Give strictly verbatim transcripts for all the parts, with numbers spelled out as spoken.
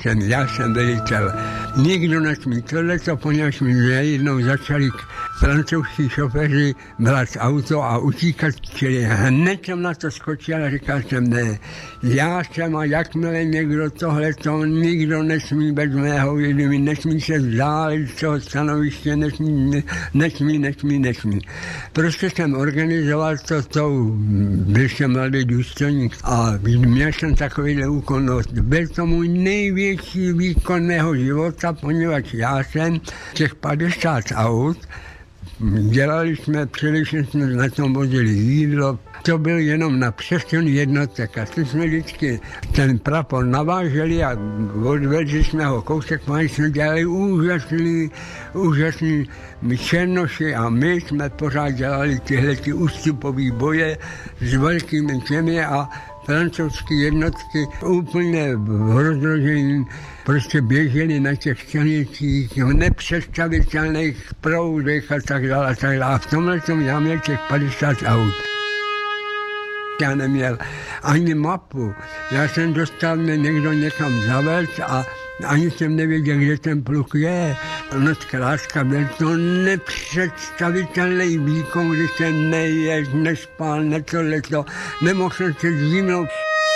jsem, já jsem velitel. Nikdo nesmí tohleto, poněvadž mi jednou začali francouzští šoféři brát auto a utíkat, čili hned jsem na to skočil a říkal jsem ne. Já jsem a jakmile někdo tohleto, nikdo nesmí bez mého vědomí, nesmí se vzdálit z toho stanoviště, nesmí, nesmí, nesmí, nesmí. Prostě jsem organizoval to tou, byl jsem mladý důstojník a měl jsem takovýhle úkon. Byl to můj největší výkon mého života, poněvadž já jsem těch padesát aut, dělali jsme, především jsme na tom vozili jídlo, to byl jenom na přesun jednotek a to jsme vždycky ten prapor naváželi a odvedli jsme ho kousek, my jsme dělali úžasný, úžasný černoši a my jsme pořád dělali tyhle ty ústupové boje s velkými těmi a francouzské jednotky úplně v rozložení prostě běželi na těch silnicích v nepředstavitelných proudech a tak dále a tak dále. A v tomhle tom já měl těch padesát aut. Já neměl ani mapu. Já jsem dostal, mě někdo někam zaved a ani jsem nevěděl, kde ten pluk je. No zkrátka byl to nepředstavitelný výkon, když jsem nejež, nespal, netohleto, nemohl jsem se zimnout.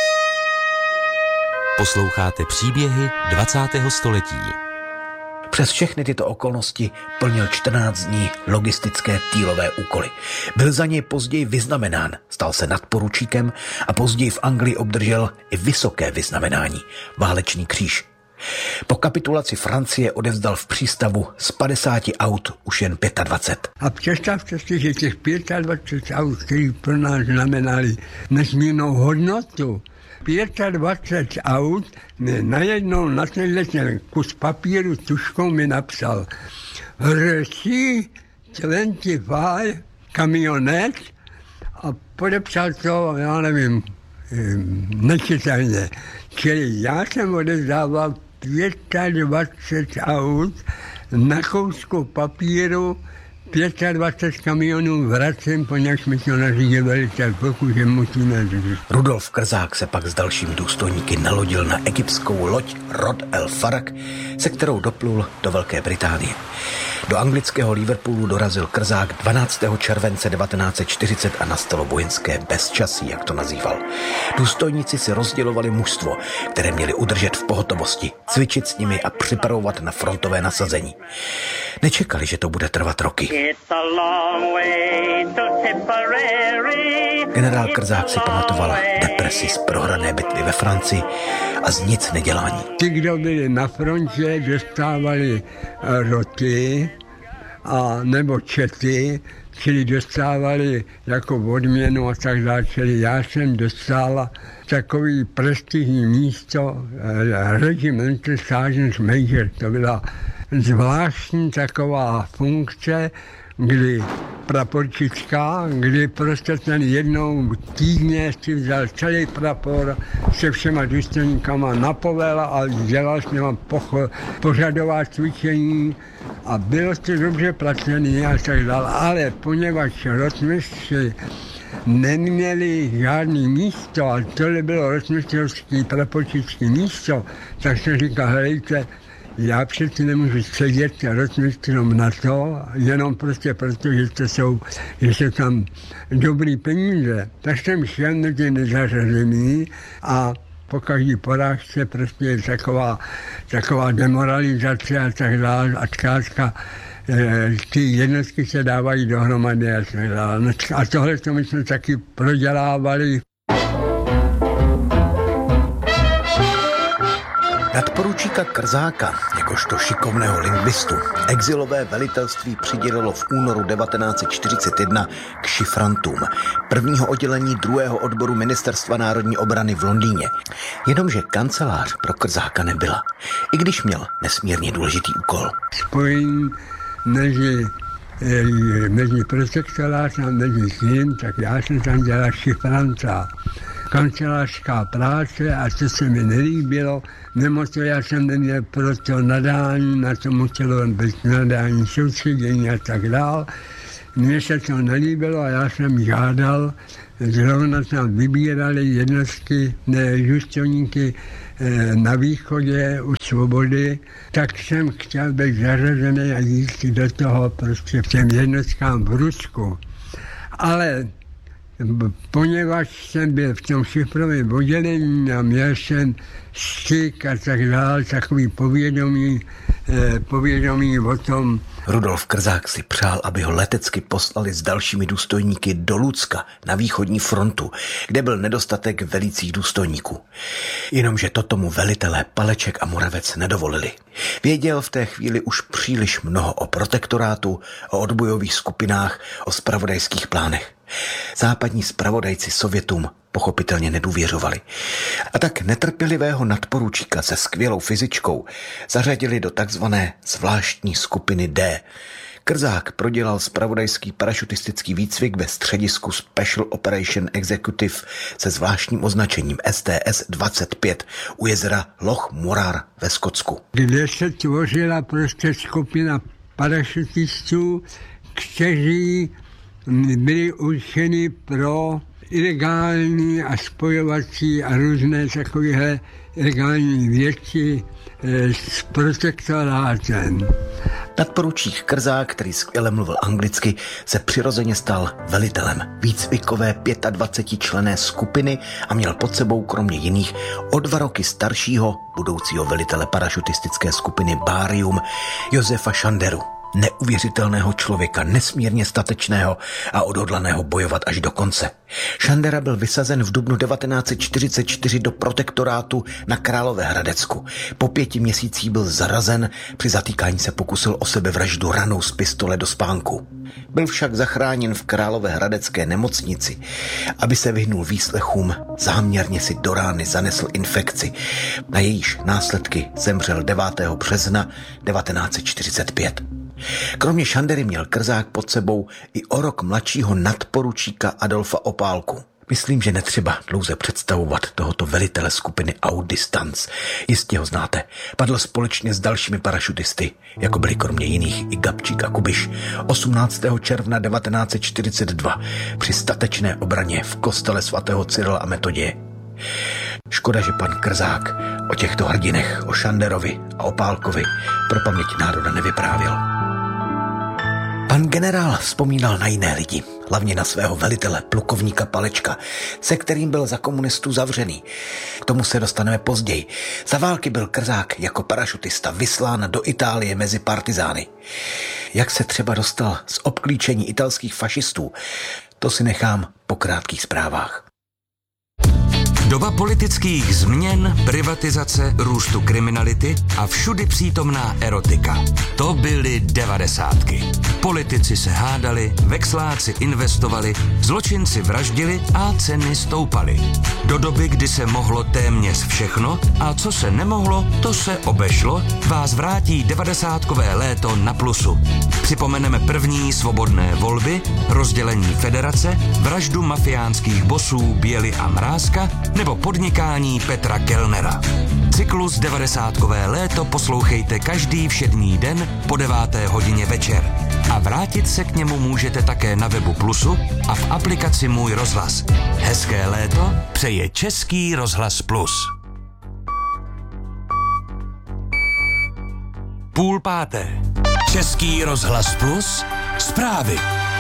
Posloucháte příběhy dvacátého století. Přes všechny tyto okolnosti plnil čtrnáct dní logistické týlové úkoly. Byl za něj později vyznamenán, stal se nadporučíkem a později v Anglii obdržel i vysoké vyznamenání, válečný kříž. Po kapitulaci Francie odevzdal v přístavu z padesáti aut už jen dvacet pět. A představte si, že těch dvacet pět aut, který pro nás znamenali nesmírnou hodnotu, dvacet pět aut, najednou na tenhle ten kus papíru tuškou mi napsal Reci dvacet pět kamionet a podepsal to, já nevím, nečitelně. Čili já jsem odevzdával dvacet pět aut na kousku papíru, dvacet pět kamionů vracím, poněvadž mi to nařídil velitel, pokud musíme říct. Rudolf Krzák se pak s dalšími důstojníky nalodil na egyptskou loď Rod El Farak, se kterou doplul do Velké Británie. Do anglického Liverpoolu dorazil Krzák dvanáctého července devatenáct set čtyřicet a nastalo vojenské bezčasí, jak to nazýval. Důstojníci si rozdělovali mužstvo, které měli udržet v pohotovosti, cvičit s nimi a připravovat na frontové nasazení. Nečekali, že to bude trvat roky. Generál Krzák si pamatoval depresi z prohrané bitvy ve Francii a z nic nedělání. Ti, kdo byli na frontě, dostávali roty a nebo čety, čili dostávali jako odměnu a tak dále. Čili já jsem dostala takový prestižní místo, Regimental Sergeant Major, to byla zvláštní taková funkce, kdy praporčická, kdy prostě ten jednou týdně si vzal celý prapor se všema důstojníkama na povel a dělal s něma pocho- pořadová cvičení a bylo to dobře placený a tak dále, ale poněvadž rotmistři neměli žádný místo a tohle bylo rotmistrovský praporčický místo, tak se říká, helejte, já přeci nemůžu sedět rotmistrom na to, jenom prostě proto, že to jsou, že jsou tam dobrý peníze. Tak jsem šel mezi nezařazený a po každý porážce prostě je taková, taková demoralizace a tak dále. A zkrátka ty jednotky se dávají dohromady a tak dále. A tohle to my jsme taky prodělávali. Nadporučíka Krzáka, jakožto šikovného lingvistu, exilové velitelství přidělilo v únoru devatenáct set čtyřicet jedna k šifrantům, prvního oddělení druhého odboru Ministerstva národní obrany v Londýně. Jenomže kancelář pro Krzáka nebyla, i když měl nesmírně důležitý úkol. Spojení mezi, mezi protektorátem a mezi tím, tak já jsem tam dělal šifranta. Kancelářská práce a co se mi nelíbilo, mimo to já jsem neměl proto nadání, na to muselo být nadání soustředění a tak dál. Mně se to nelíbilo a já jsem žádal, zrovna tam vybírali jednotky důstojníky na východě u Svobody, tak jsem chtěl být zařazený a jít do toho prostě v těm jednotkám v Rusku. Ale poněvadž jsem byl v tom šifrovém oddělení a měl jsem styk a tak dále, takový povědomí, eh, povědomí o tom. Rudolf Krzák si přál, aby ho letecky poslali s dalšími důstojníky do Lucka na východní frontu, kde byl nedostatek velících důstojníků. Jenomže to tomu velitelé Paleček a Moravec nedovolili. Věděl v té chvíli už příliš mnoho o protektorátu, o odbojových skupinách, o zpravodajských plánech. Západní zpravodajci Sovětům pochopitelně nedůvěřovali. A tak netrpělivého nadporučíka se skvělou fyzičkou zařadili do takzvané zvláštní skupiny D. Krzák prodělal zpravodajský parašutistický výcvik ve středisku Special Operation Executive se zvláštním označením S T S dvacet pět u jezera Loch Morar ve Skotsku. Kde se tvořila prostě skupina parašutistů, kteří byli určeni pro ilegální a spojovací a různé takové ilegální věci s protektorátem. Nadporučík Krzák, který skvěle mluvil anglicky, se přirozeně stal velitelem výcvikové dvacetičlenné skupiny a měl pod sebou kromě jiných o dva roky staršího budoucího velitele parašutistické skupiny Barium Josefa Šanderu. Neuvěřitelného člověka, nesmírně statečného a odhodlaného bojovat až do konce. Šandera byl vysazen v dubnu devatenáct set čtyřicet čtyři do protektorátu na Královéhradecku. Po pěti měsících byl zarazen, při zatýkání se pokusil o sebevraždu ranou z pistole do spánku. Byl však zachráněn v Královéhradecké nemocnici. Aby se vyhnul výslechům, záměrně si do rány zanesl infekci. Na jejíž následky zemřel devátého března devatenáct set čtyřicet pět. Kromě Šandery měl Krzák pod sebou i o rok mladšího nadporučíka Adolfa Opálku. Myslím, že netřeba dlouze představovat tohoto velitele skupiny Outdistance. Jistě ho znáte. Padl společně s dalšími parašutisty, jako byli kromě jiných i Gabčík a Kubiš, osmnáctého června devatenáct set čtyřicet dva při statečné obraně v kostele svatého Cyrila a Metoděje. Škoda, že pan Krzák o těchto hrdinech, o Šanderovi a Opálkovi pro paměť národa nevyprávěl. Pan generál vzpomínal na jiné lidi, hlavně na svého velitele, plukovníka Palečka, se kterým byl za komunistů zavřený. K tomu se dostaneme později. Za války byl Krzák jako parašutista vyslán do Itálie mezi partizány. Jak se třeba dostal z obklíčení italských fašistů, to si nechám po krátkých zprávách. Doba politických změn, privatizace, růstu kriminality a všudy přítomná erotika. To byly devadesátky. Politici se hádali, vexláci investovali, zločinci vraždili a ceny stoupaly. Do doby, kdy se mohlo téměř všechno a co se nemohlo, to se obešlo, vás vrátí devadesátkové léto na Plusu. Připomeneme první svobodné volby, rozdělení federace, vraždu mafiánských bosů Běly a Mrázka nebo podnikání Petra Kellnera. Cyklus devadesátkové léto poslouchejte každý všední den po deváté hodině večer. A vrátit se k němu můžete také na webu Plusu a v aplikaci Můj rozhlas. Hezké léto přeje Český rozhlas Plus. Půl páté. Český rozhlas Plus. Zprávy.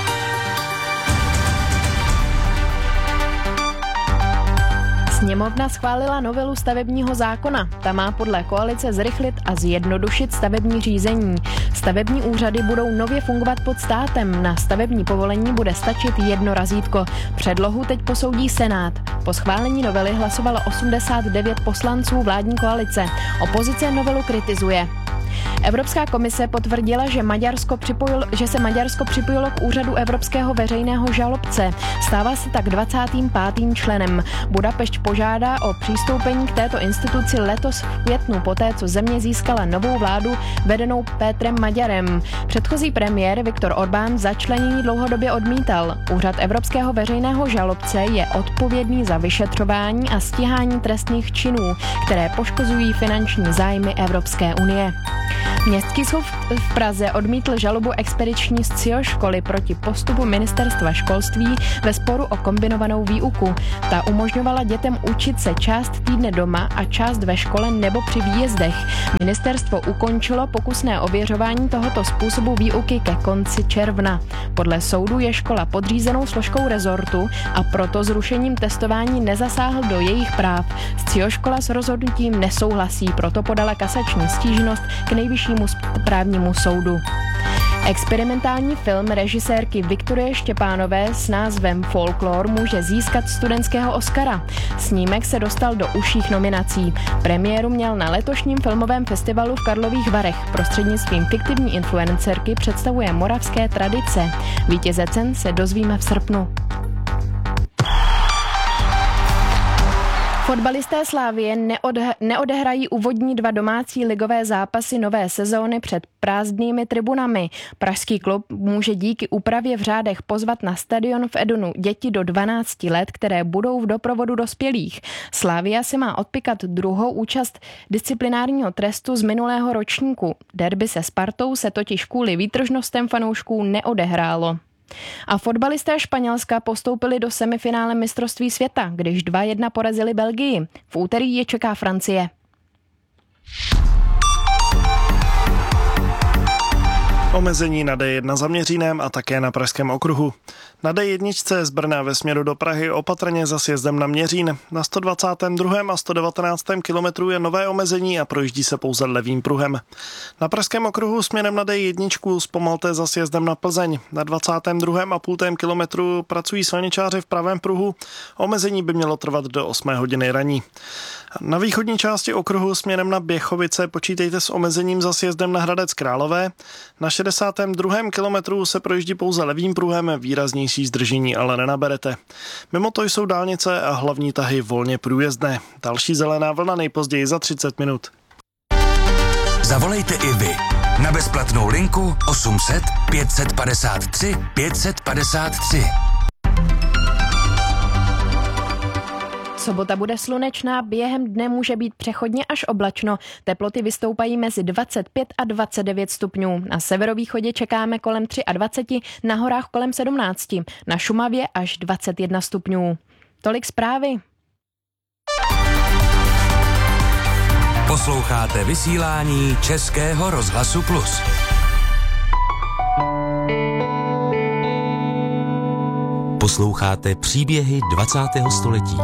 Sněmovna schválila novelu stavebního zákona. Ta má podle koalice zrychlit a zjednodušit stavební řízení. Stavební úřady budou nově fungovat pod státem. Na stavební povolení bude stačit jedno razítko. Předlohu teď posoudí Senát. Po schválení novely hlasovalo osmdesát devět poslanců vládní koalice. Opozice novelu kritizuje. Evropská komise potvrdila, že, Maďarsko připojil, že se Maďarsko připojilo k úřadu Evropského veřejného žalobce. Stává se tak dvacátým pátým členem. Budapešť požádá o přistoupení k této instituci letos v květnu, poté co země získala novou vládu vedenou Pétrem Maďarem. Předchozí premiér Viktor Orbán začlenění dlouhodobě odmítal. Úřad Evropského veřejného žalobce je odpovědný za vyšetřování a stíhání trestných činů, které poškozují finanční zájmy Evropské unie. Městský soud v Praze odmítl žalobu expediční z C I O školy proti postupu ministerstva školství ve sporu o kombinovanou výuku. Ta umožňovala dětem učit se část týdne doma a část ve škole nebo při výjezdech. Ministerstvo ukončilo pokusné ověřování tohoto způsobu výuky ke konci června. Podle soudu je škola podřízenou složkou rezortu a proto zrušením testování nezasáhl do jejich práv. C I O škola s rozhodnutím nesouhlasí, proto podala kasační stížnost k nejvyššímu správnímu soudu. Experimentální film režisérky Viktorie Štěpánové s názvem Folklor může získat studentského Oscara. Snímek se dostal do užších nominací. Premiéru měl na letošním filmovém festivalu v Karlových Varech. Prostřednictvím fiktivní influencerky představuje moravské tradice. Vítěze cen se dozvíme v srpnu. Fotbalisté Slavie neode- neodehrají úvodní dva domácí ligové zápasy nové sezóny před prázdnými tribunami. Pražský klub může díky úpravě v řádech pozvat na stadion v Edenu děti do dvanácti let, které budou v doprovodu dospělých. Slavia si má odpikat druhou účast disciplinárního trestu z minulého ročníku. Derby se Spartou se totiž kvůli výtržnostem fanoušků neodehrálo. A fotbalisté Španělska postoupili do semifinále mistrovství světa, když dva jedna porazili Belgii. V úterý je čeká Francie. Omezení na D jedna za Měřínem a také na Pražském okruhu. Na D jedna z Brna ve směru do Prahy opatrně za sjezdem na Měřín. Na sto dvacátém druhém a sto devatenáctém kilometru je nové omezení a projíždí se pouze levým pruhem. Na Pražském okruhu směrem na D jedna zpomalte za sjezdem na Plzeň. Na dvacátém druhém a půl kilometru pracují silničáři v pravém pruhu. Omezení by mělo trvat do osmé hodiny raní. Na východní části okruhu směrem na Běchovice počítejte s omezením za sjezdem na Hradec Králové. Na šedesátém druhém kilometru se projíždí pouze levým pruhem, výraznější zdržení ale nenaberete. Mimo to jsou dálnice a hlavní tahy volně průjezdné. Další zelená vlna nejpozději za třicet minut. Zavolejte i vy na bezplatnou linku osm set pět set padesát tři pět set padesát tři. Sobota bude slunečná, během dne může být přechodně až oblačno. Teploty vystoupají mezi dvacet pět a dvacet devět stupňů. Na severovýchodě čekáme kolem dvacet tři, na horách kolem sedmnáct, na Šumavě až dvacet jedna stupňů. Tolik zprávy. Posloucháte vysílání Českého rozhlasu Plus. Posloucháte příběhy dvacátého století.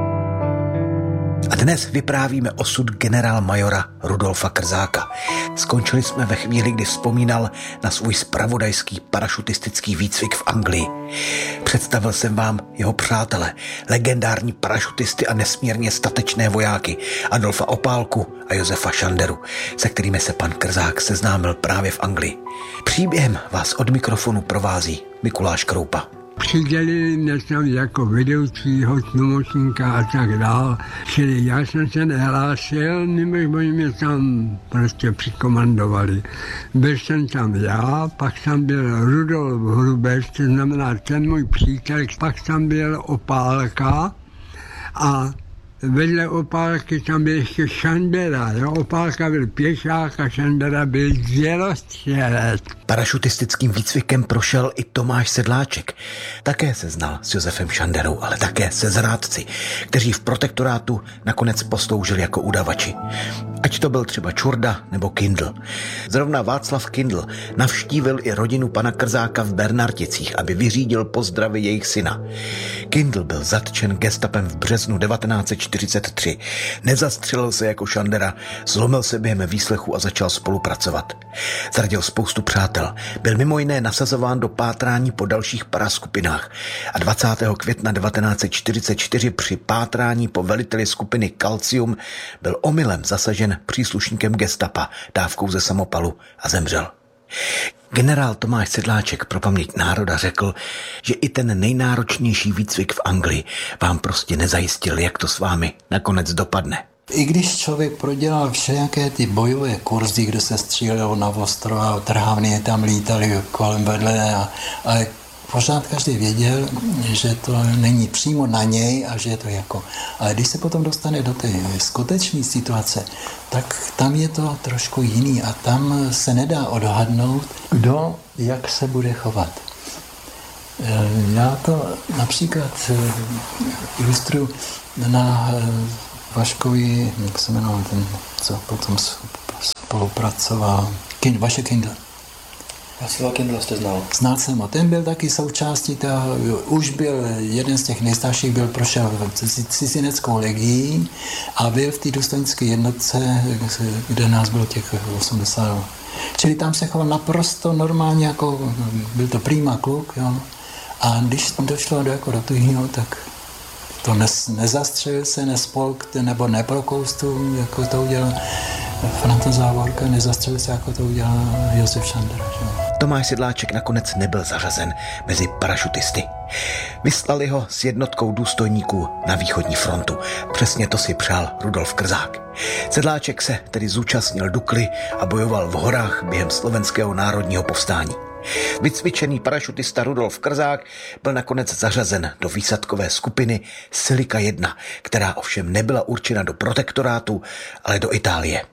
A dnes vyprávíme osud generálmajora Rudolfa Krzáka. Skončili jsme ve chvíli, kdy vzpomínal na svůj zpravodajský parašutistický výcvik v Anglii. Představil jsem vám jeho přátele, legendární parašutisty a nesmírně statečné vojáky Adolfa Opálku a Josefa Šanderu, se kterými se pan Krzák seznámil právě v Anglii. Příběhem vás od mikrofonu provází Mikuláš Kroupa. Přidělili mě tam jako vedoucího tlumočníka a tak dál. Čili já jsem se nehlásil, nebož oni mě tam prostě přikomandovali. Byl jsem tam já, pak tam byl Rudolf Hrubež, to znamená ten můj přítel, pak tam byl Opálka a vedle Opálky tam byl ještě Šandera. Jo? Opálka byl pěšák a Šandera byl dělostřelec. Parašutistickým výcvikem prošel i Tomáš Sedláček. Také se znal s Josefem Šanderou, ale také se zrádci, kteří v protektorátu nakonec posloužili jako udavači. Ať to byl třeba Čurda nebo Kindl. Zrovna Václav Kindl navštívil i rodinu pana Krzáka v Bernarticích, aby vyřídil pozdravy jejich syna. Kindl byl zatčen gestapem v březnu devatenáct set čtyřicet tři. Nezastřelil se jako Šandera, zlomil se během výslechu a začal spolupracovat. Zradil spoustu přátel. Byl mimo jiné nasazován do pátrání po dalších paraskupinách a dvacátého května devatenáct set čtyřicet čtyři při pátrání po veliteli skupiny Calcium byl omylem zasažen příslušníkem gestapa dávkou ze samopalu a zemřel. Generál Tomáš Sedláček pro paměť národa řekl, že i ten nejnáročnější výcvik v Anglii vám prostě nezajistil, jak to s vámi nakonec dopadne. I když člověk prodělal všelijaké ty bojové kurzy, kde se střílelo na ostro a trhavny tam lítali kolem vedle, a, ale pořád každý věděl, že to není přímo na něj a že je to jako... Ale když se potom dostane do té skutečné situace, tak tam je to trošku jiný a tam se nedá odhadnout, kdo jak se bude chovat. Já to například ilustruju na Vaškovi, jak se jmenoval ten, co potom spolupracoval, Kind, Vašek Kindl. Vasila Kindla jste znal? Znal jsem ho, ten byl taky součástí toho, už byl jeden z těch nejstarších, byl prošel cizineckou legií a byl v té důstojnické jednotce, kde nás bylo těch osmdesát. Čili tam se choval naprosto normálně, jako byl to prýma kluk, jo. A když tam došlo do, jako do tuhýho, tak to ne, nezastřelil se, nespolk, nebo neprokoustul, jako to udělal Franta Závorka, nezastřelil se, jako to udělal Josef Šandra. Že? Tomáš Sedláček nakonec nebyl zařazen mezi parašutisty. Vyslali ho s jednotkou důstojníků na východní frontu. Přesně to si přál Rudolf Krzák. Sedláček se tedy zúčastnil Dukly a bojoval v horách během slovenského národního povstání. Vycvičený parašutista Rudolf Krzák byl nakonec zařazen do výsadkové skupiny Silika jedna, která ovšem nebyla určena do protektorátu, ale do Itálie.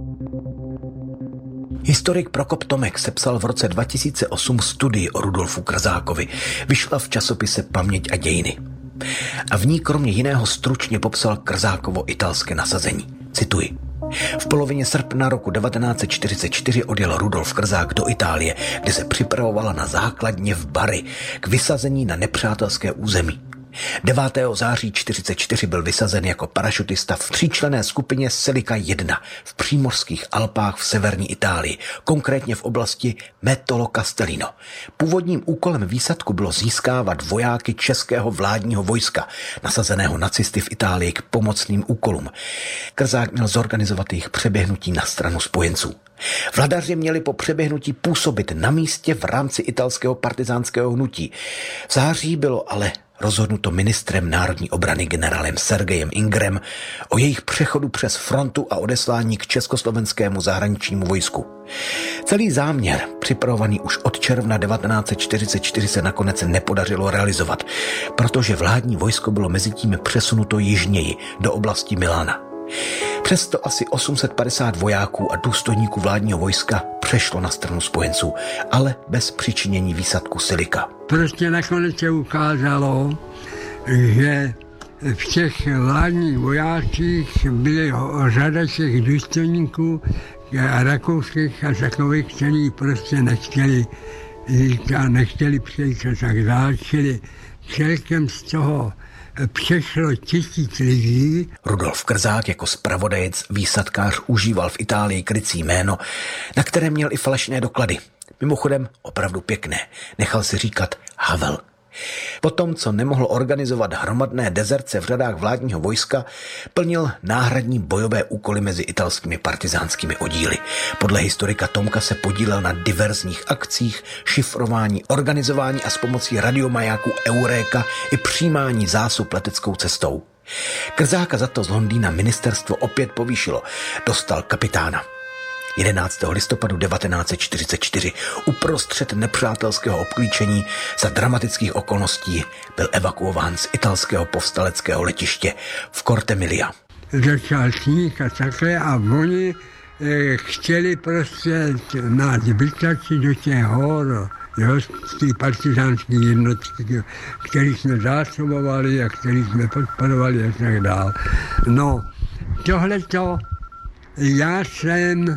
Historik Prokop Tomek sepsal v roce dva tisíce osm studii o Rudolfu Krzákovi. Vyšla v časopise Paměť a dějiny. A v ní kromě jiného stručně popsal Krzákovo italské nasazení. Cituji. V polovině srpna roku devatenáct set čtyřicet čtyři odjel Rudolf Krzák do Itálie, kde se připravovala na základně v Bari k vysazení na nepřátelské území. devátého září čtyřicet čtyři byl vysazen jako parašutista v tříčlenné skupině Silika jedna v přímořských Alpách v severní Itálii, konkrétně v oblasti Metolo Castellino. Původním úkolem výsadku bylo získávat vojáky českého vládního vojska, nasazeného nacisty v Itálii k pomocným úkolům. Krzák měl zorganizovat jejich přeběhnutí na stranu spojenců. Vladaři měli po přeběhnutí působit na místě v rámci italského partizánského hnutí. V září bylo ale rozhodnuto ministrem národní obrany generálem Sergejem Ingrem o jejich přechodu přes frontu a odeslání k československému zahraničnímu vojsku. Celý záměr, připravovaný už od června devatenáct set čtyřicet čtyři, se nakonec nepodařilo realizovat, protože vládní vojsko bylo mezitím přesunuto jižněji do oblasti Milána. Přesto asi osm set padesát vojáků a důstojníků vládního vojska přešlo na stranu spojenců, ale bez přičinění výsadku Silika. Prostě nakonec se ukázalo, že v těch vládních vojácích byly řada těch důstojníků a rakouských a takových, kteří prostě nechtěli jít a nechtěli přejít a tak dále, čili celkem z toho přešlo tisíc lidí. Rudolf Krzák jako zpravodajec výsadkář užíval v Itálii krycí jméno, na které měl i falešné doklady. Mimochodem opravdu pěkné. Nechal si říkat Havel. Potom, co nemohl organizovat hromadné dezerce v řadách vládního vojska, plnil náhradní bojové úkoly mezi italskými partizánskými oddíly. Podle historika Tomka se podílel na diverzních akcích, šifrování, organizování a s pomocí radiomajáku Euréka i přijímání zásob leteckou cestou. Krzáka za to z Londýna ministerstvo opět povýšilo. Dostal kapitána. jedenáctého listopadu devatenáct set čtyřicet čtyři uprostřed nepřátelského obklíčení za dramatických okolností byl evakuován z italského povstaleckého letiště v Cortemiglia. Začal sníh a takhle a oni e, chtěli prostě nás vytlačit do těch hor, jo, z té partizánské jednotky, který jsme zásobovali a který jsme podporovali a tak dál. No, tohleto já jsem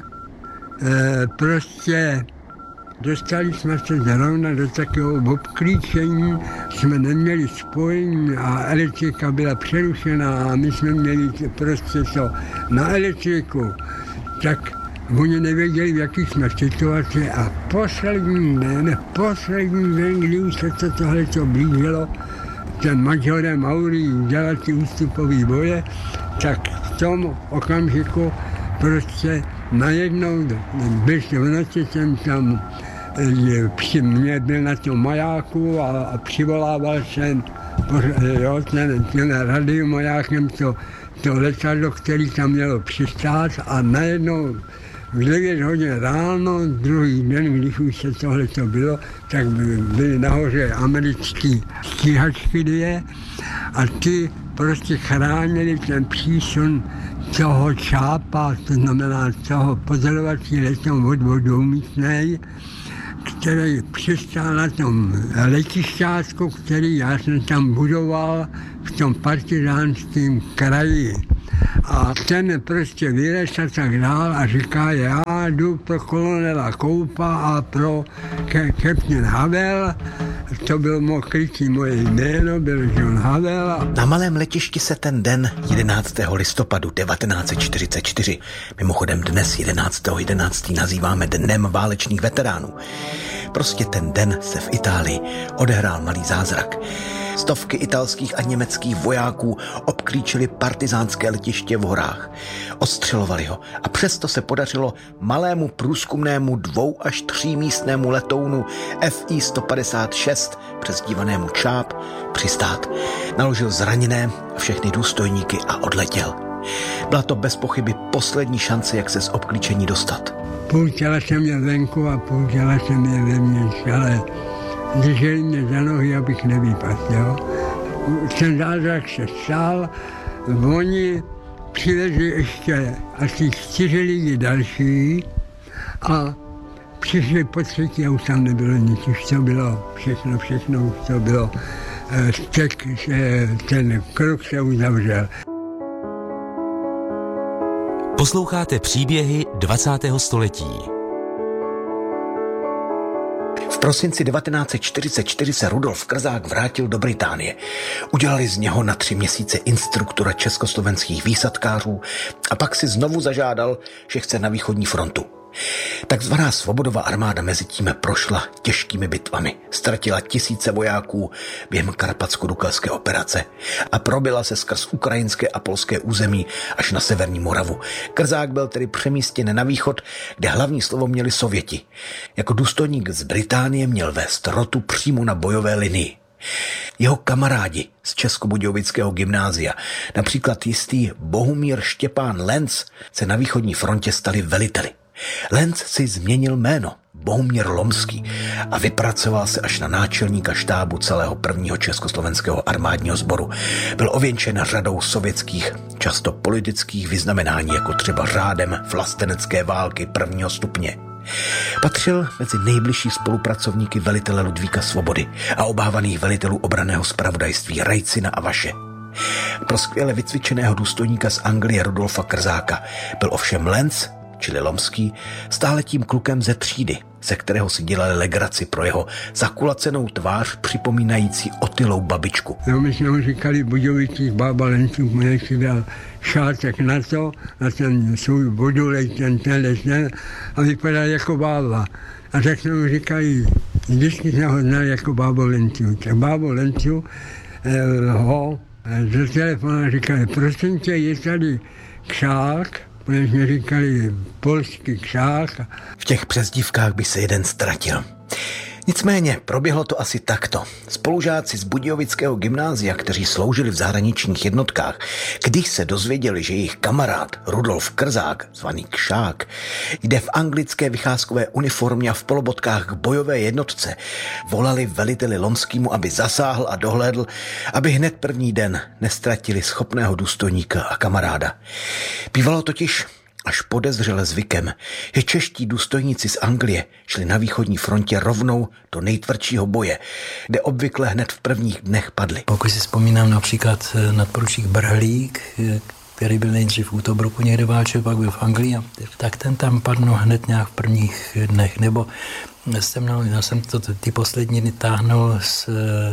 E, prostě dostali jsme se zrovna do takového obklíčení, jsme neměli spojení a elektrika byla přerušená a my jsme měli prostě to na elektriku. Tak oni nevěděli, v jaký jsme situaci a poslední den, poslední den, kdy už se to tohleto blížilo, ten majorem Mauri dělal ty ústupové boje, tak v tom okamžiku prostě najednou, když v noci jsem tam, při mě byl na tom majáku a, a přivolával jsem jo, ten, ten radiomajákem to, to letadlo, který tam mělo přistát a najednou v devět hodin ráno, druhý den, když už se tohleto bylo, tak byly nahoře americké stíhačky dvě a ty prostě chránili ten přísun toho čápa, to znamená toho pozorovací letom od vodoumístnej, který přistál na tom letišťácku, který já jsem tam budoval v tom partizánském kraji. A ten prostě vylez a tak dál a říká, já jdu pro kolonela Koupa a pro Captain Havel. To byl mo, krytý moje jméno, byl John Havel. Na malém letišti se ten den jedenáctého listopadu devatenáct set čtyřicet čtyři, mimochodem dnes jedenáctého jedenáctého nazýváme Dnem válečných veteránů. Prostě ten den se v Itálii odehrál malý zázrak. Stovky italských a německých vojáků obklíčili partizánské letiště v horách. Ostřelovali ho a přesto se podařilo malému průzkumnému dvou až třímístnému letounu F I sto padesát šest, přezdívanému Čáp, přistát. Naložil zraněné a všechny důstojníky a odletěl. Byla to bez pochyby poslední šance, jak se z obklíčení dostat. Půl těla jsem měl venku a půl těla jsem měl vevnitř, ale drželi mě za nohy, abych nevypadl, jo. Ten zázrak se stál, oni přivezli ještě asi čtyři lidi další a přišli po třetí a už tam nebylo nic, už to bylo všechno, všechno už to bylo, stek, ten kruh se uzavřel. Posloucháte příběhy dvacátého století. V prosinci devatenáct set čtyřicet čtyři se Rudolf Krzák vrátil do Británie. Udělali z něho na tři měsíce instruktora československých výsadkářů a pak si znovu zažádal, že chce na východní frontu. Takzvaná Svobodova armáda mezi tím prošla těžkými bitvami, ztratila tisíce vojáků během karpatsko-dukalské operace a probila se skrz ukrajinské a polské území až na severní Moravu. Krzák byl tedy přemístěn na východ, kde hlavní slovo měli Sověti. Jako důstojník z Británie měl vést rotu přímo na bojové linii. Jeho kamarádi z Českobudějovického gymnázia, například jistý Bohumír Štěpán Lenz, se na východní frontě stali veliteli. Lenz si změnil jméno Bohumír Lomský a vypracoval se až na náčelníka štábu celého prvního československého armádního sboru. Byl ověnčen řadou sovětských, často politických vyznamenání, jako třeba řádem vlastenecké války prvního stupně. Patřil mezi nejbližší spolupracovníky velitele Ludvíka Svobody a obávaných velitelů obranného zpravodajství Rajcina a Vaše. Pro skvěle vycvičeného důstojníka z Anglie Rudolfa Krzáka byl ovšem Lenz, čili Lomský, stále tím klukem ze třídy, ze kterého si dělali legraci pro jeho zakulacenou tvář připomínající otylou babičku. No, my jsme mu říkali Budějovicích bába Lenců, mě si dal šátek na to, na ten svůj budulej, ten tenhle ten, a vypadal jako bába. A tak jsme mu říkali, vždycky jsme ho znali jako bábo Lenců. Tak bábo Lenců eh, ho z telefonu říkali, prosím tě, je tady Křák, protože jsme říkali polský Křák. V těch přezdívkách by se jeden ztratil. Nicméně proběhlo to asi takto. Spolužáci z Budějovického gymnázia, kteří sloužili v zahraničních jednotkách, když se dozvěděli, že jejich kamarád Rudolf Krzák, zvaný Kšák, jde v anglické vycházkové uniformě a v polobotkách k bojové jednotce, volali veliteli Lomskýmu, aby zasáhl a dohlédl, aby hned první den nestratili schopného důstojníka a kamaráda. Bývalo totiž až podezřele zvykem, že čeští důstojníci z Anglie šli na východní frontě rovnou do nejtvrdšího boje, kde obvykle hned v prvních dnech padli. Pokud si vzpomínám například nadporučík Brhlík, který byl nejdřív v Útobruku někde válčil, pak byl v Anglii, tak ten tam padl hned nějak v prvních dnech. Nebo jsem, no, já jsem to ty poslední dny táhnul s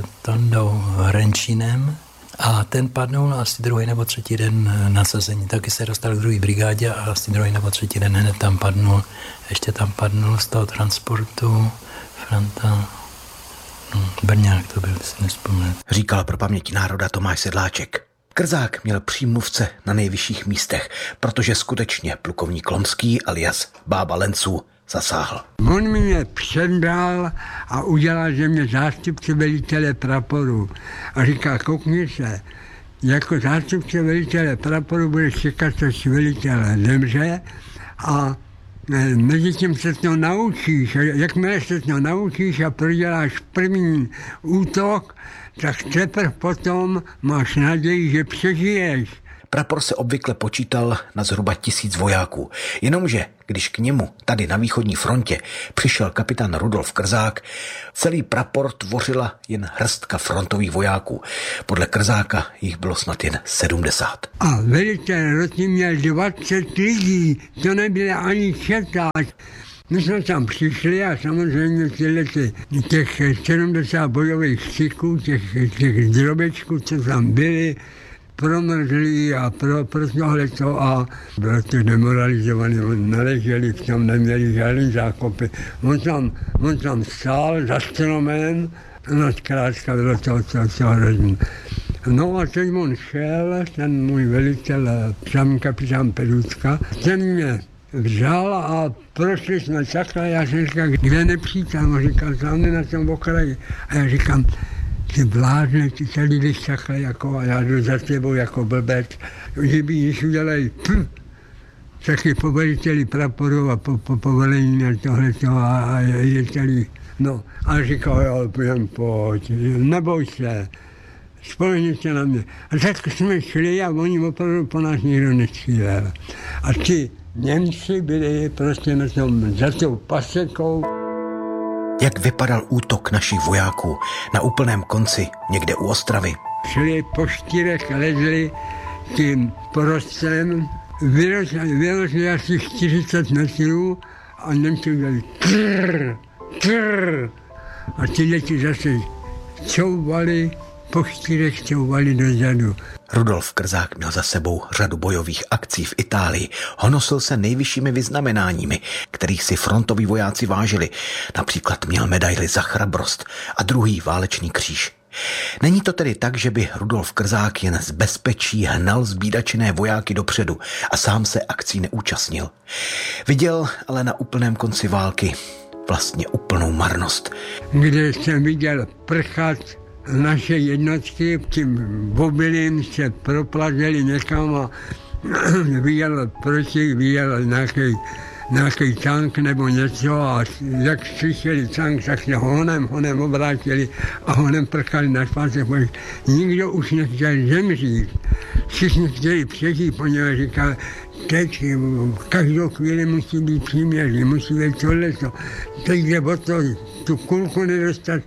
Tondou Hrenčínem, a ten padnul asi druhý nebo třetí den nasazení. Taky se dostal k druhé brigádě a asi druhý nebo třetí den hned tam padnul. Ještě tam padnul z toho transportu Franta, no, Brňák to byl, si nespomněl. Říkal pro paměť národa Tomáš Sedláček. Krzák měl přímluvce na nejvyšších místech, protože skutečně plukovník Lomský alias bába Lenců zasáhl. On mě předal a udělal, že mě zástupce velitele praporu. A říká, koukni se, jako zástupce velitele praporu budeš čekat, až velitel zemře a Mezi tím se to naučíš, jakmile se to naučíš a proděláš první útok, tak teprve potom máš naději, že přežiješ. Prapor se obvykle počítal na zhruba tisíc vojáků, jenomže když k němu tady na východní frontě přišel kapitán Rudolf Krzák, celý prapor tvořila jen hrstka frontových vojáků. Podle Krzáka jich bylo snad jen sedmdesát. A velitel roty měl dvacet lidí, to nebylo ani četáč. My jsme tam přišli a samozřejmě tyhle těch sedmdesát bojových styků, těch, těch drobečků, co tam byly, promrzlí a pro, pro tohleto a bylo to demoralizované, on naleželi v tom, neměli žádný zákopy. On tam, on tam stál za stromem, no zkrátka bylo to, to, to hrozný. No a teď on šel, ten můj velitel, sám kapitán Perucka, ten mě vzal a prošli jsme takhle, já jsem říkal, kde nepřítel, on říkal, tam na tom okraji. A já říkám, ty blázne, ty tady jdeš takhle jako a já jdu za tebou jako blbec, že by když udělají pff, taky po veliteli praporu a po, po povolení na tohleto a, a je tady, no a říkal, jo, půjdem, pojď, neboj se, spolehni se na mě. A tak jsme šli a oni opravdu po nás nikdo nestřílel. A ti Němci byli prostě na tom, za tou pasekou. Jak vypadal útok našich vojáků na úplném konci, někde u Ostravy? Šli po štírech, lezli tím porostem, vyložili, vyložili asi čtyřicet metrů a Němci udělali trrr, trrr. A tyhle ti zase couvali, po štírech couvali dozadu. Rudolf Krzák měl za sebou řadu bojových akcí v Itálii. Honosil se nejvyššími vyznamenáními, kterých si frontoví vojáci vážili. Například měl medaili za chrabrost a druhý válečný kříž. Není to tedy tak, že by Rudolf Krzák jen z bezpečí hnal zbídačené vojáky dopředu a sám se akcí neúčastnil. Viděl ale na úplném konci války vlastně úplnou marnost. Kde jsem viděl prchat naše jednotky tím obilím se proplazili někam a vyjel proti, vyjel nějaký, nějaký tank nebo něco a jak slyšeli tank, tak se honem, honem obrátili a honem prchali na špáce. Nikdo už nechtěl zemřít. Všichni chtěli přežít, poněvadž říkal, teď každou chvíli musí být příměří, musí být tohleto. Teď jde o to, tu kulku nedostat.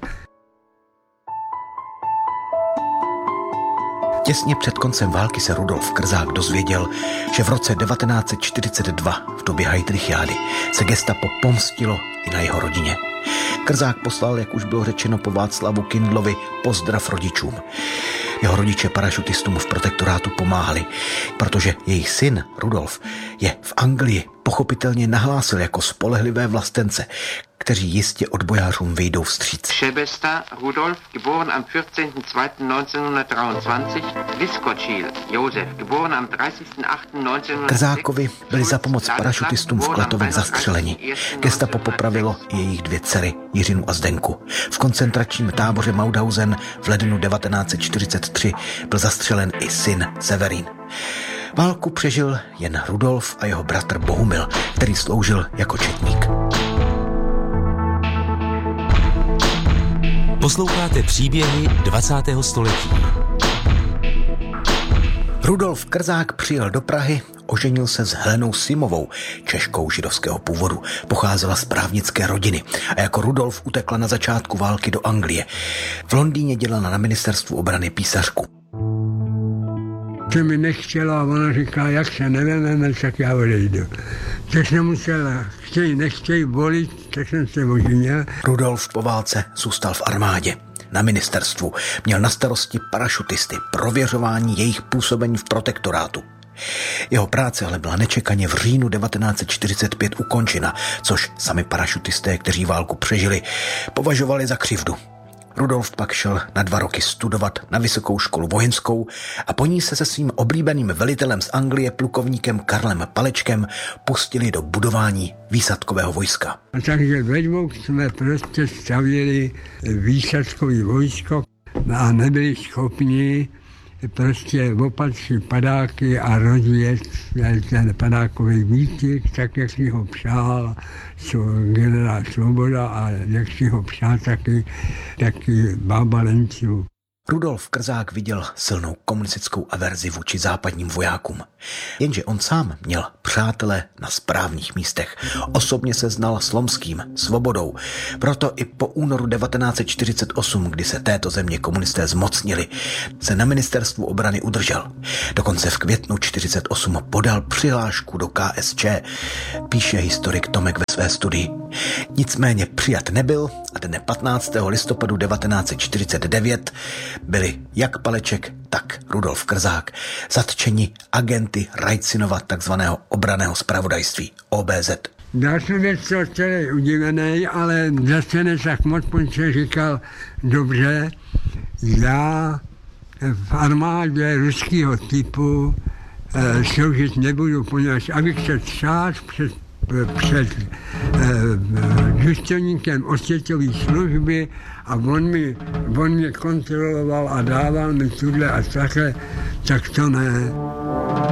Těsně před koncem války se Rudolf Krzák dozvěděl, že v roce devatenáct set čtyřicet dva v době Heydrichiády se gestapo pomstilo i na jeho rodině. Krzák poslal, jak už bylo řečeno po Václavu Kindlovi, pozdrav rodičům. Jeho rodiče parašutistům v protektorátu pomáhali, protože jejich syn Rudolf je v Anglii pochopitelně nahlásil jako spolehlivé vlastence, kteří jistě odbojářům vyjdou vstříc. Šebesta Rudolf, geboren am vierzehnten zweiten neunzehnhundertdreiundzwanzig, Vyskočil Josef, geboren am dreißigsten achten neunzehnhundertsechs. Krzákovi byli za pomoc parašutistům v Klatovech zastřeleni. Gestapo popravilo i jejich dvě dcery, Jiřinu a Zdenku. V koncentračním táboře Mauthausen v lednu devatenáct set čtyřicet tři byl zastřelen i syn Severín. Válku přežil jen Rudolf a jeho bratr Bohumil, který sloužil jako četník. Posloucháte příběhy dvacátého století. Rudolf Krzák přijel do Prahy, oženil se s Helenou Simovou, Češkou židovského původu. Pocházela z právnické rodiny a jako Rudolf utekla na začátku války do Anglie. V Londýně dělala na ministerstvu obrany písařku. Co mi nechtěla a ona říká, jak se nevememe, tak já odejdu. Tak jsem musela, chtějí, nechtějí volit, tak jsem se oženil. Rudolf po válce zůstal v armádě. Na ministerstvu měl na starosti parašutisty, prověřování jejich působení v protektorátu. Jeho práce ale byla nečekaně v říjnu devatenáct set čtyřicet pět ukončena, což sami parašutisté, kteří válku přežili, považovali za křivdu. Rudolf pak šel na dva roky studovat na vysokou školu vojenskou a po ní se se svým oblíbeným velitelem z Anglie, plukovníkem Karlem Palečkem, pustili do budování výsadkového vojska. A takže ve dvou jsme prostě stavěli výsadkové vojsko a nebyli schopni prostě opatřit padáky a rozvíjet ten padákový výcvik, tak jak si ho přál generál Svoboda a jak si ho přál taky, taky Bába Lenců. Rudolf Krzák viděl silnou komunistickou averzi vůči západním vojákům. Jenže on sám měl přátele na správných místech. Osobně se znal s Lomským, Svobodou. Proto i po únoru devatenáct set čtyřicet osm, kdy se této země komunisté zmocnili, se na ministerstvu obrany udržel. Dokonce v květnu čtyřicet osm podal přihlášku do K S Č, píše historik Tomek ve své studii. Nicméně přijat nebyl a dne patnáctého listopadu devatenáct set čtyřicet devět byli jak Paleček, tak Rudolf Krzák zatčeni agenty Rajcinova takzvaného obranného zpravodajství O B Z. Já jsem věc celý udivený, ale zase ne tak moc, protože říkal, dobře, já v armádě ruského typu e, sloužit nebudu, poněvadž abych se třás před před eh, důstojníkem osvětové služby a on, mi, on mě kontroloval a dával mi tuhle a takhle, tak to ne.